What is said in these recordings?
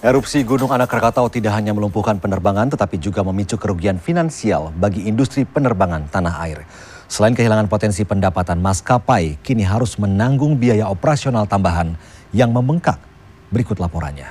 Erupsi Gunung Anak Krakatau tidak hanya melumpuhkan penerbangan tetapi juga memicu kerugian finansial bagi industri penerbangan tanah air. Selain kehilangan potensi pendapatan, maskapai kini harus menanggung biaya operasional tambahan yang membengkak. Berikut laporannya.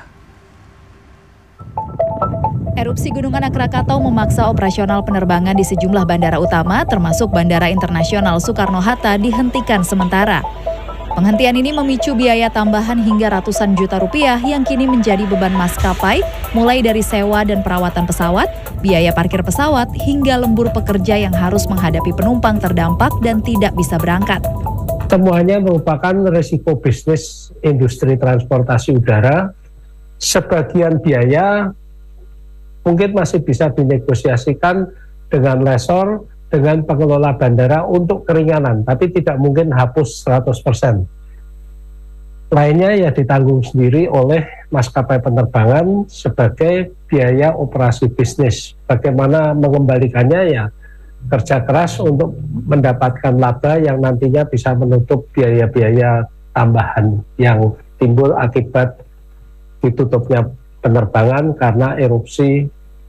Erupsi Gunung Anak Krakatau memaksa operasional penerbangan di sejumlah bandara utama termasuk Bandara Internasional Soekarno-Hatta dihentikan sementara. Penghentian ini memicu biaya tambahan hingga ratusan juta rupiah yang kini menjadi beban maskapai, mulai dari sewa dan perawatan pesawat, biaya parkir pesawat, hingga lembur pekerja yang harus menghadapi penumpang terdampak dan tidak bisa berangkat. Semuanya merupakan risiko bisnis industri transportasi udara. Sebagian biaya mungkin masih bisa dinegosiasikan dengan lessor, dengan pengelola bandara untuk keringanan, tapi tidak mungkin hapus 100%. Lainnya ya ditanggung sendiri oleh maskapai penerbangan sebagai biaya operasi bisnis. Bagaimana mengembalikannya ya kerja keras untuk mendapatkan laba yang nantinya bisa menutup biaya-biaya tambahan yang timbul akibat ditutupnya penerbangan karena erupsi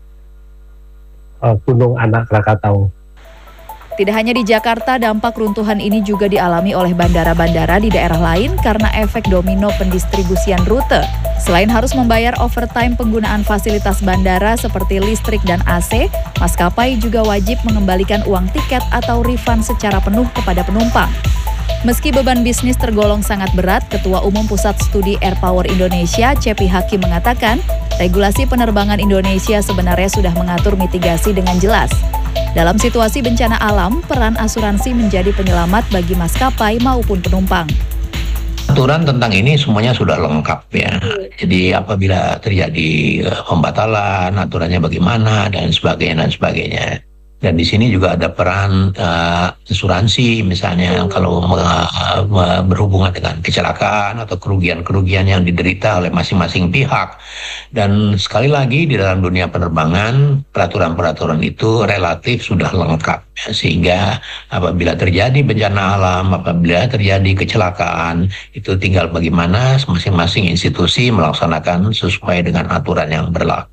Gunung Anak Krakatau. Tidak hanya di Jakarta, dampak runtuhan ini juga dialami oleh bandara-bandara di daerah lain karena efek domino pendistribusian rute. Selain harus membayar overtime penggunaan fasilitas bandara seperti listrik dan AC, maskapai juga wajib mengembalikan uang tiket atau refund secara penuh kepada penumpang. Meski beban bisnis tergolong sangat berat, Ketua Umum Pusat Studi Air Power Indonesia, Cepi Hakim mengatakan, regulasi penerbangan Indonesia sebenarnya sudah mengatur mitigasi dengan jelas. Dalam situasi bencana alam, peran asuransi menjadi penyelamat bagi maskapai maupun penumpang. Aturan tentang ini semuanya sudah lengkap ya. Jadi apabila terjadi pembatalan, aturannya bagaimana dan sebagainya. Dan di sini juga ada peran asuransi misalnya kalau berhubungan dengan kecelakaan atau kerugian-kerugian yang diderita oleh masing-masing pihak. Dan sekali lagi di dalam dunia penerbangan peraturan-peraturan itu relatif sudah lengkap ya, sehingga apabila terjadi bencana alam, apabila terjadi kecelakaan itu tinggal bagaimana masing-masing institusi melaksanakan sesuai dengan aturan yang berlaku.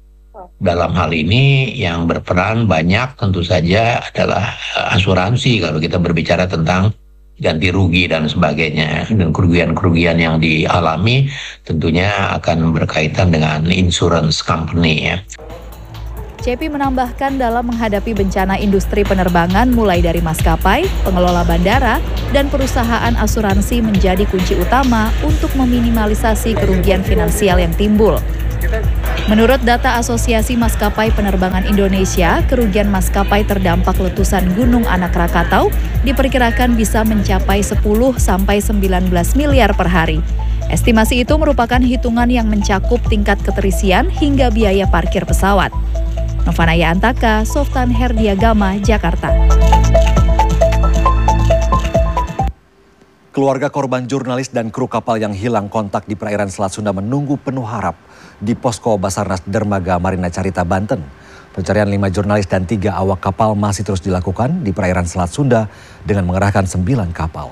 Dalam hal ini yang berperan banyak tentu saja adalah asuransi kalau kita berbicara tentang ganti rugi dan sebagainya. Dan kerugian-kerugian yang dialami tentunya akan berkaitan dengan insurance company ya. Cepi menambahkan dalam menghadapi bencana industri penerbangan mulai dari maskapai, pengelola bandara, dan perusahaan asuransi menjadi kunci utama untuk meminimalisasi kerugian finansial yang timbul. Menurut data Asosiasi Maskapai Penerbangan Indonesia, kerugian maskapai terdampak letusan Gunung Anak Krakatau diperkirakan bisa mencapai 10-19 miliar per hari. Estimasi itu merupakan hitungan yang mencakup tingkat keterisian hingga biaya parkir pesawat. Novanaya Antaka, Softan Herdiagama, Jakarta. Keluarga korban jurnalis dan kru kapal yang hilang kontak di perairan Selat Sunda menunggu penuh harap di posko Basarnas Dermaga Marina Carita, Banten. Pencarian 5 jurnalis dan 3 awak kapal masih terus dilakukan di perairan Selat Sunda dengan mengerahkan 9 kapal.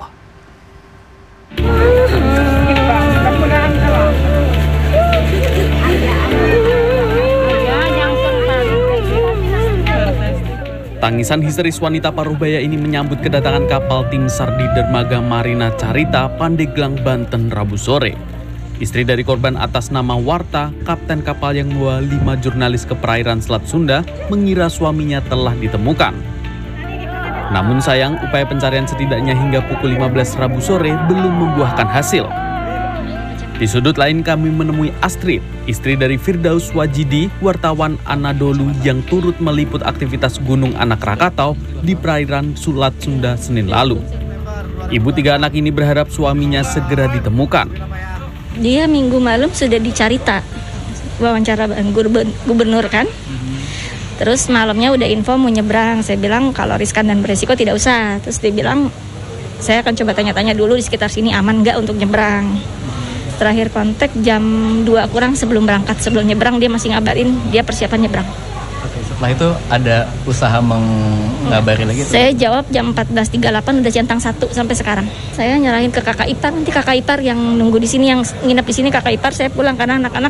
Tangisan histeris wanita paruh baya ini menyambut kedatangan kapal tim SAR di Dermaga Marina Carita, Pandeglang, Banten, Rabu sore. Istri dari korban atas nama Warta, kapten kapal yang membawa 5 jurnalis ke perairan Selat Sunda, mengira suaminya telah ditemukan. Namun sayang, upaya pencarian setidaknya hingga pukul 15 Rabu sore belum membuahkan hasil. Di sudut lain kami menemui Astrid, istri dari Firdaus Wajidi, wartawan Anadolu yang turut meliput aktivitas Gunung Anak Krakatau di perairan Selat Sunda Senin lalu. Ibu 3 anak ini berharap suaminya segera ditemukan. Dia minggu malam sudah di Carita, wawancara gubernur kan. Terus malamnya udah info mau nyebrang. Saya bilang kalau riskan dan beresiko tidak usah. Terus dia bilang saya akan coba tanya-tanya dulu di sekitar sini aman nggak untuk nyebrang. Terakhir kontak jam 2 kurang sebelum berangkat. Sebelum nyebrang dia masih ngabarin dia persiapan nyebrang. Oke, setelah itu ada usaha mengabari lagi? Saya jawab jam 14.38 udah centang 1 sampai sekarang. Saya nyerahin ke kakak ipar, nanti kakak ipar yang nunggu di sini, yang nginep di sini kakak ipar, saya pulang karena anak-anak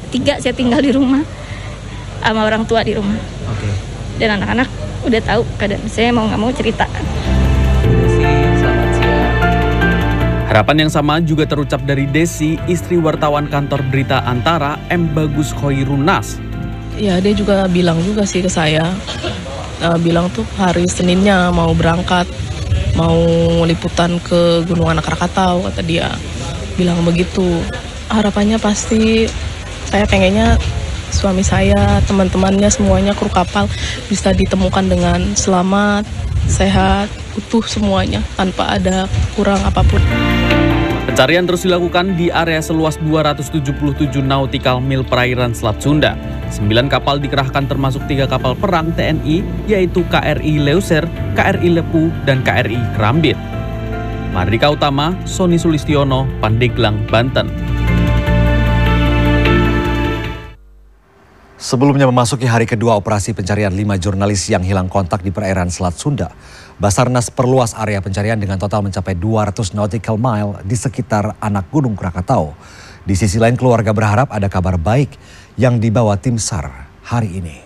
3 saya tinggal di rumah sama orang tua di rumah. Oke. Dan anak-anak udah tahu keadaan saya, mau nggak mau cerita. Selamat siang. Harapan yang sama juga terucap dari Desi, istri wartawan kantor berita Antara, M. Bagus Khoirunas. Ya, dia juga bilang juga sih ke saya, bilang tuh hari Seninnya mau berangkat, mau liputan ke Gunung Anak Krakatau, kata dia. Bilang begitu. Harapannya pasti saya pengennya suami saya, teman-temannya, semuanya kru kapal bisa ditemukan dengan selamat, sehat, utuh semuanya, tanpa ada kurang apapun. Pencarian terus dilakukan di area seluas 277 nautical mil perairan Selat Sunda. 9 kapal dikerahkan termasuk 3 kapal perang TNI, yaitu KRI Leuser, KRI Lepu, dan KRI Kerambit. Mardika Utama, Sony Sulistiono, Pandeglang, Banten. Sebelumnya memasuki hari kedua operasi pencarian 5 jurnalis yang hilang kontak di perairan Selat Sunda, Basarnas perluas area pencarian dengan total mencapai 200 nautical mile di sekitar anak Gunung Krakatau. Di sisi lain, keluarga berharap ada kabar baik yang dibawa tim SAR hari ini.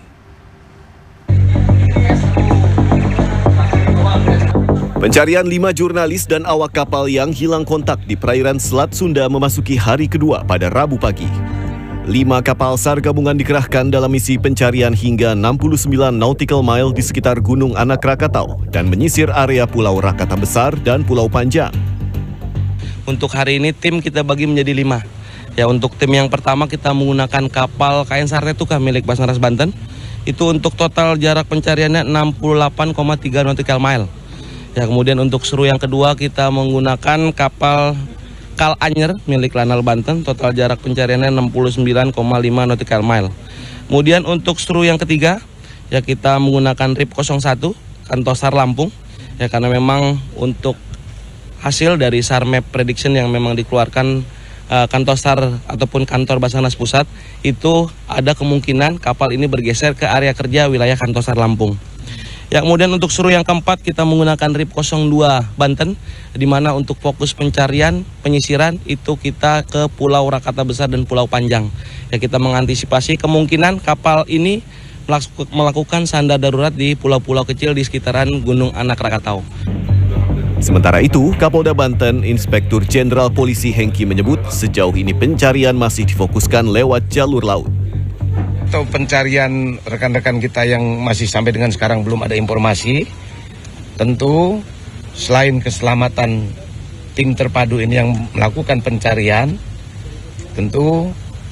Pencarian 5 jurnalis dan awak kapal yang hilang kontak di perairan Selat Sunda memasuki hari kedua pada Rabu pagi. 5 kapal SAR gabungan dikerahkan dalam misi pencarian hingga 69 nautical mile di sekitar Gunung Anak Krakatau dan menyisir area Pulau Rakata Besar dan Pulau Panjang. Untuk hari ini tim kita bagi menjadi 5. Ya, untuk tim yang pertama kita menggunakan kapal KN Sartetuka milik Basarnas Banten. Itu untuk total jarak pencariannya 68,3 nautical mile. Ya, kemudian untuk seru yang kedua kita menggunakan kapal Kal Anyer milik Lanal Banten, total jarak pencariannya 69,5 nautical mile. Kemudian untuk seru yang ketiga, ya kita menggunakan RIP 01 kantor SAR Lampung, ya karena memang untuk hasil dari SAR Map Prediction yang memang dikeluarkan kantor SAR ataupun kantor Basarnas Pusat, itu ada kemungkinan kapal ini bergeser ke area kerja wilayah kantor SAR Lampung. Ya, kemudian untuk seru yang keempat kita menggunakan RIP 02 Banten, di mana untuk fokus pencarian, penyisiran itu kita ke Pulau Rakata Besar dan Pulau Panjang. Ya, kita mengantisipasi kemungkinan kapal ini melakukan sandar darurat di pulau-pulau kecil di sekitaran Gunung Anak Krakatau. Sementara itu, Kapolda Banten, Inspektur Jenderal Polisi Hengki menyebut sejauh ini pencarian masih difokuskan lewat jalur laut. Untuk pencarian rekan-rekan kita yang masih sampai dengan sekarang belum ada informasi, tentu selain keselamatan tim terpadu ini yang melakukan pencarian, tentu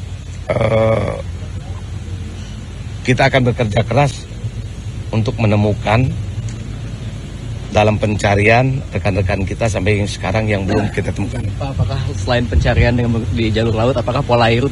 kita akan bekerja keras untuk menemukan dalam pencarian rekan-rekan kita sampai sekarang yang belum kita temukan. Pak, apakah selain pencarian di jalur laut, apakah Polairut